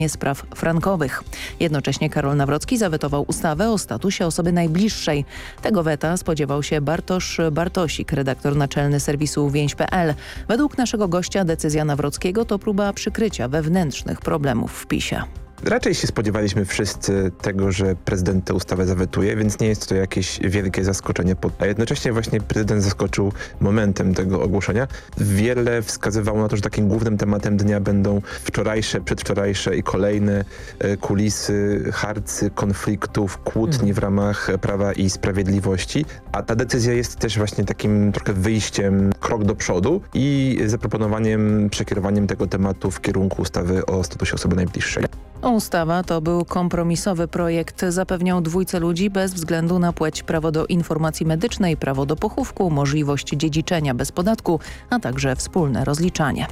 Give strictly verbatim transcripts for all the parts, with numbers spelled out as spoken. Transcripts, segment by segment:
spraw frankowych. Jednocześnie Karol Nawrocki zawetował ustawę o statusie osoby najbliższej. Tego weta spodziewał się Bartosz Bartosik, redaktor naczelny serwisu więź kropka pe el. Według naszego gościa decyzja Nawrockiego to próba przykrycia wewnętrznych problemów w PiSie. Raczej się spodziewaliśmy wszyscy tego, że prezydent tę ustawę zawetuje, więc nie jest to jakieś wielkie zaskoczenie. A jednocześnie właśnie prezydent zaskoczył momentem tego ogłoszenia. Wiele wskazywało na to, że takim głównym tematem dnia będą wczorajsze, przedwczorajsze i kolejne kulisy, harcy, konfliktów, kłótni w ramach Prawa i Sprawiedliwości. A ta decyzja jest też właśnie takim trochę wyjściem, krok do przodu i zaproponowaniem, przekierowaniem tego tematu w kierunku ustawy o statusie osoby najbliższej. Ustawa to był kompromisowy projekt. Zapewniał dwójce ludzi bez względu na płeć prawo do informacji medycznej, prawo do pochówku, możliwość dziedziczenia bez podatku, a także wspólne rozliczanie.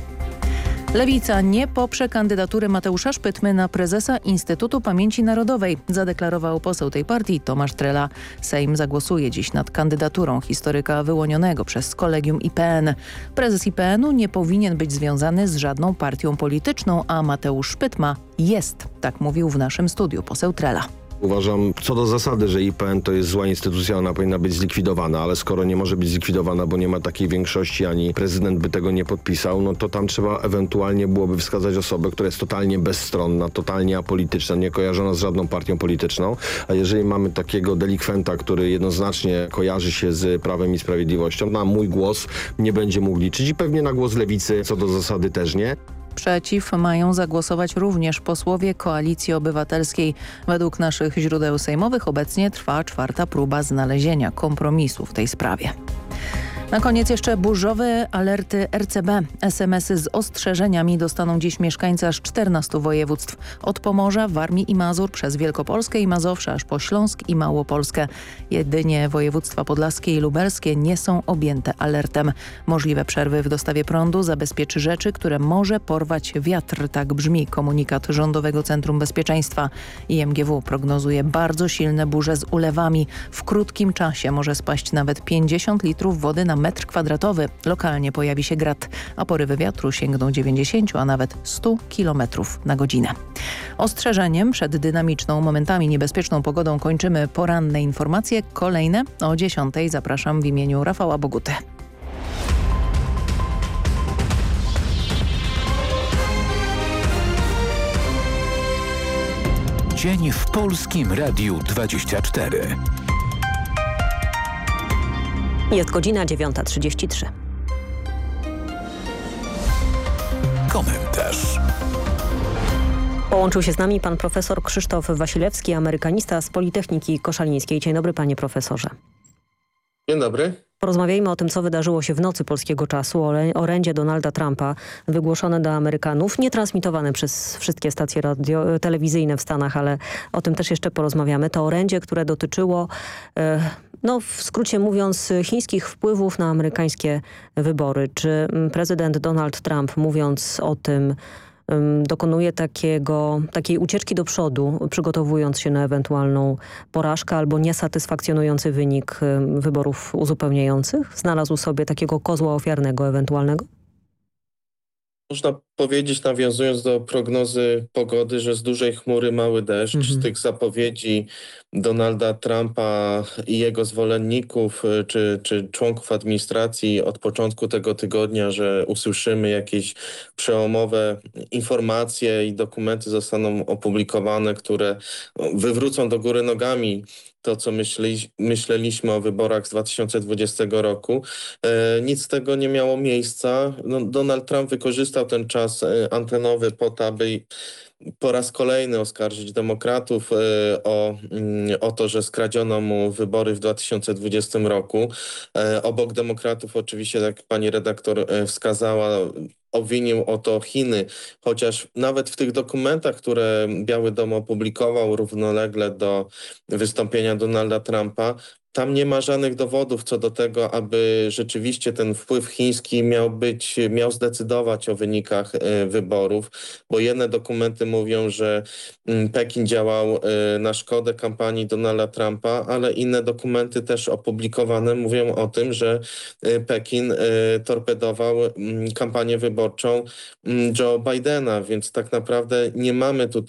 Lewica nie poprze kandydatury Mateusza Szpytmy na prezesa Instytutu Pamięci Narodowej, zadeklarował poseł tej partii Tomasz Trela. Sejm zagłosuje dziś nad kandydaturą historyka wyłonionego przez Kolegium I P N. Prezes I P N u nie powinien być związany z żadną partią polityczną, a Mateusz Szpytma jest, tak mówił w naszym studiu poseł Trela. Uważam co do zasady, że I P N to jest zła instytucja, ona powinna być zlikwidowana, ale skoro nie może być zlikwidowana, bo nie ma takiej większości, ani prezydent by tego nie podpisał, no to tam trzeba ewentualnie byłoby wskazać osobę, która jest totalnie bezstronna, totalnie apolityczna, nie kojarzona z żadną partią polityczną, a jeżeli mamy takiego delikwenta, który jednoznacznie kojarzy się z Prawem i Sprawiedliwością, na mój głos nie będzie mógł liczyć i pewnie na głos Lewicy co do zasady też nie. Przeciw mają zagłosować również posłowie Koalicji Obywatelskiej. Według naszych źródeł sejmowych obecnie trwa czwarta próba znalezienia kompromisu w tej sprawie. Na koniec jeszcze burzowe alerty R C B. es em esy z ostrzeżeniami dostaną dziś mieszkańcy aż czternastu województw. Od Pomorza, Warmii i Mazur przez Wielkopolskę i Mazowsze aż po Śląsk i Małopolskę. Jedynie województwa podlaskie i lubelskie nie są objęte alertem. Możliwe przerwy w dostawie prądu zabezpieczy rzeczy, które może porwać wiatr. Tak brzmi komunikat Rządowego Centrum Bezpieczeństwa. I M G W prognozuje bardzo silne burze z ulewami. W krótkim czasie może spaść nawet pięćdziesiąt litrów wody na metr kwadratowy. Lokalnie pojawi się grad, a porywy wiatru sięgną dziewięćdziesięciu, a nawet stu kilometrów na godzinę. Ostrzeżeniem przed dynamiczną, momentami niebezpieczną pogodą kończymy poranne informacje. Kolejne o dziesiątej zapraszam w imieniu Rafała Boguty. Dzień w Polskim Radiu dwadzieścia cztery. Jest godzina dziewiąta trzydzieści trzy. Komentarz. Połączył się z nami pan profesor Krzysztof Wasilewski, amerykanista z Politechniki Koszalińskiej. Dzień dobry, panie profesorze. Dzień dobry. Porozmawiajmy o tym, co wydarzyło się w nocy polskiego czasu, o orędzie Donalda Trumpa wygłoszone do Amerykanów, nie transmitowane przez wszystkie stacje radio, telewizyjne w Stanach, ale o tym też jeszcze porozmawiamy. To orędzie, które dotyczyło, no w skrócie mówiąc, chińskich wpływów na amerykańskie wybory. Czy prezydent Donald Trump, mówiąc o tym, dokonuje takiego, takiej ucieczki do przodu, przygotowując się na ewentualną porażkę albo niesatysfakcjonujący wynik wyborów uzupełniających? Znalazł sobie takiego kozła ofiarnego ewentualnego? Można powiedzieć, nawiązując do prognozy pogody, że z dużej chmury mały deszcz. Mhm. Z tych zapowiedzi Donalda Trumpa i jego zwolenników czy, czy członków administracji od początku tego tygodnia, że usłyszymy jakieś przełomowe informacje i dokumenty zostaną opublikowane, które wywrócą do góry nogami to, co myśli, myśleliśmy o wyborach z dwa tysiące dwudziestego roku. E, nic z tego nie miało miejsca. No, Donald Trump wykorzystał ten czas e, antenowy po to, aby po raz kolejny oskarżyć demokratów e, o, mm, o to, że skradziono mu wybory w dwa tysiące dwudziestym roku. E, obok demokratów oczywiście, jak pani redaktor e, wskazała, obwinił o to Chiny, chociaż nawet w tych dokumentach, które Biały Dom opublikował równolegle do wystąpienia Donalda Trumpa, tam nie ma żadnych dowodów co do tego, aby rzeczywiście ten wpływ chiński miał być, miał zdecydować o wynikach e, wyborów, bo jedne dokumenty mówią, że mm, Pekin działał e, na szkodę kampanii Donalda Trumpa, ale inne dokumenty też opublikowane mówią o tym, że e, Pekin e, torpedował mm, kampanię wyborczą mm, Joe Bidena, więc tak naprawdę nie mamy tutaj